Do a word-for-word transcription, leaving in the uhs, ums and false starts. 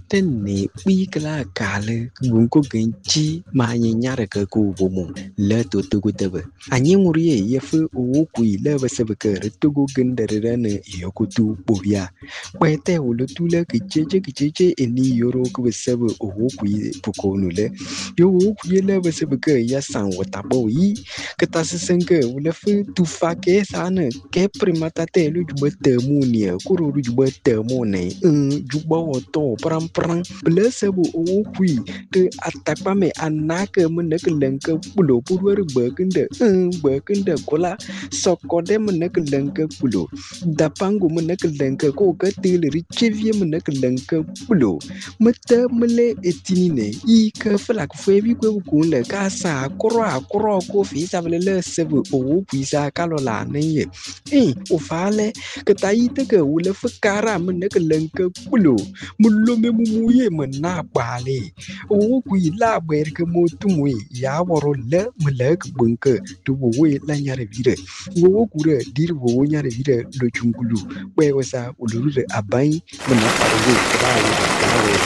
Tene bigla kale gunko genchi ma nyara ka ku bomo le to to go debe anyi nguri ye fu o ku ile ba se be ke to go gendere ne yokutu bobia kwete o le tule ke cheche ke cheche eni yoro ku se be o ku puko no le yo o ku ile ba se be ke ya san wata bo yi ke ta se senke o le fu tu fa ke sa ne ke primata te lu ju te mu ni ku ru ju te mu ne ju bo to pram pram blessable o kui te atakpa me anaka menek lenke pulo purwer bekende bekende kola sokode menek lenke pulo dapangu menek lenke ko katil richevie menek lenke pulo mete mele etinine i ke flak febi ko ko le kasa akro akro ko fi sabele le sebe o kui sa kalola ne ye eh o fale ke taite ke wule fkara menek lenke pulo mulome mumuye mena bale o ku ila ber ke motumwe ya woro le mlek bunke to we la nyare vire wo ku re dir wo nyare vire lo chungulu we wasa uluru abai mena pare ba